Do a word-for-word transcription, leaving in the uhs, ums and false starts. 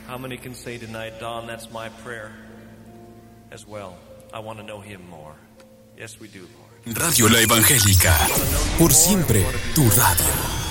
How many can say tonight, Don, that's my prayer as well. I want to know him more. Yes, we do, Lord. Radio La Evangélica, por siempre tu radio.